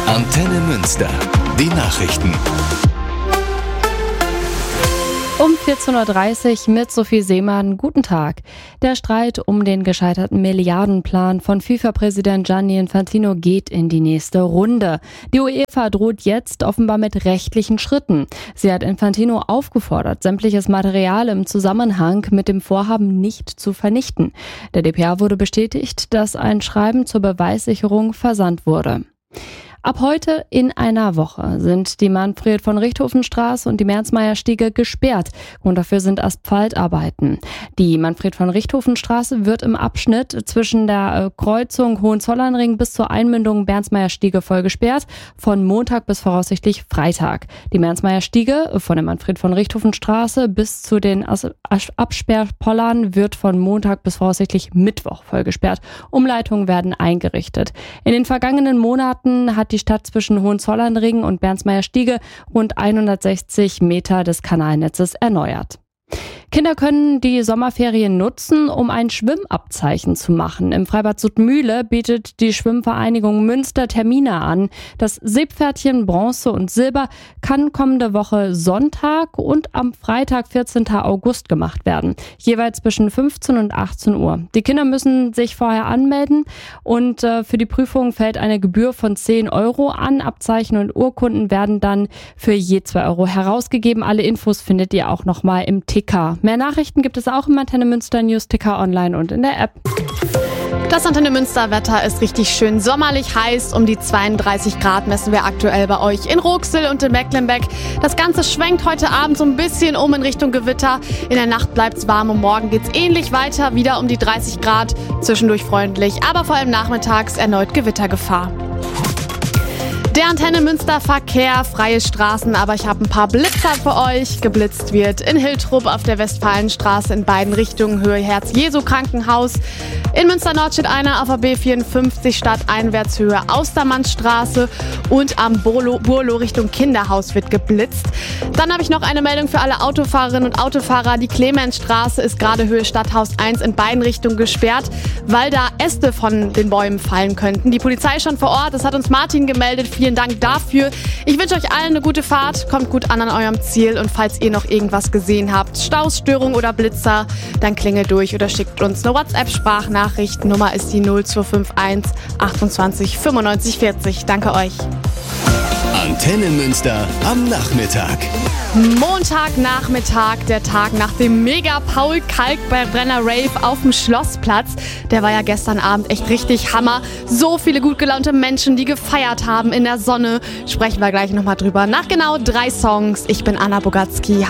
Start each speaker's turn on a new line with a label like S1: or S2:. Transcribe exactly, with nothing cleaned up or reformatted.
S1: Antenne Münster. Die Nachrichten.
S2: Um vierzehn Uhr dreißig mit Sophie Seemann. Guten Tag. Der Streit um den gescheiterten Milliardenplan von FIFA-Präsident Gianni Infantino geht in die nächste Runde. Die UEFA droht jetzt offenbar mit rechtlichen Schritten. Sie hat Infantino aufgefordert, sämtliches Material im Zusammenhang mit dem Vorhaben nicht zu vernichten. Der d p a wurde bestätigt, dass ein Schreiben zur Beweissicherung versandt wurde. Ab heute in einer Woche sind die Manfred-von-Richthofen-Straße und die Merzmeyer-Stiege gesperrt. Grund dafür sind Asphaltarbeiten. Die Manfred-von-Richthofen-Straße wird im Abschnitt zwischen der Kreuzung Hohenzollernring bis zur Einmündung Bernsmeyer-Stiege voll gesperrt, von Montag bis voraussichtlich Freitag. Die Merzmeyer-Stiege von der Manfred-von-Richthofen-Straße bis zu den Absperrpollern wird von Montag bis voraussichtlich Mittwoch voll gesperrt. Umleitungen werden eingerichtet. In den vergangenen Monaten hat die Stadt zwischen Hohenzollernring und Bernsmeyer-Stiege rund hundertsechzig Meter des Kanalnetzes erneuert. Kinder können die Sommerferien nutzen, um ein Schwimmabzeichen zu machen. Im Freibad Suttmühle bietet die Schwimmvereinigung Münster Termine an. Das Seepferdchen Bronze und Silber kann kommende Woche Sonntag und am Freitag, vierzehnten August gemacht werden. Jeweils zwischen fünfzehn und achtzehn Uhr. Die Kinder müssen sich vorher anmelden und äh, für die Prüfung fällt eine Gebühr von zehn Euro an. Abzeichen und Urkunden werden dann für je zwei Euro herausgegeben. Alle Infos findet ihr auch nochmal im Ticker. Mehr Nachrichten gibt es auch im Antenne Münster News-Ticker online und in der App.
S3: Das Antenne Münster Wetter ist richtig schön sommerlich heiß. Um die zweiunddreißig Grad messen wir aktuell bei euch in Rooxel und in Mecklenbeck. Das Ganze schwenkt heute Abend so ein bisschen um in Richtung Gewitter. In der Nacht bleibt es warm und morgen geht es ähnlich weiter. Wieder um die dreißig Grad, zwischendurch freundlich, aber vor allem nachmittags erneut Gewittergefahr. Der Antenne Münster Verkehr, freie Straßen, aber ich habe ein paar Blitzer für euch. Geblitzt wird in Hiltrup auf der Westfalenstraße in beiden Richtungen, Höhe Herz-Jesu-Krankenhaus. In Münster-Nord steht einer auf der B vierundfünfzig stadteinwärts Höhe Austermannstraße und am Burlo, Burlo Richtung Kinderhaus wird geblitzt. Dann habe ich noch eine Meldung für alle Autofahrerinnen und Autofahrer. Die Clemensstraße ist gerade Höhe Stadthaus eins in beiden Richtungen gesperrt, weil da Äste von den Bäumen fallen könnten. Die Polizei ist schon vor Ort, das hat uns Martin gemeldet. Vielen Dank dafür. Ich wünsche euch allen eine gute Fahrt, kommt gut an an eurem Ziel und falls ihr noch irgendwas gesehen habt, Staus, Störung oder Blitzer, dann klingelt durch oder schickt uns eine WhatsApp-Sprachnachricht. Nummer ist die null zwei fünf eins achtundzwanzig fünfundneunzig vierzig. Danke euch.
S1: Antenne Münster am Nachmittag.
S3: Montagnachmittag, der Tag nach dem Mega-Paul-Kalkbrenner-Rave auf dem Schlossplatz. Der war ja gestern Abend echt richtig Hammer. So viele gut gelaunte Menschen, die gefeiert haben in der Sonne. Sprechen wir gleich nochmal drüber. Nach genau drei Songs. Ich bin Anna Bogatzki.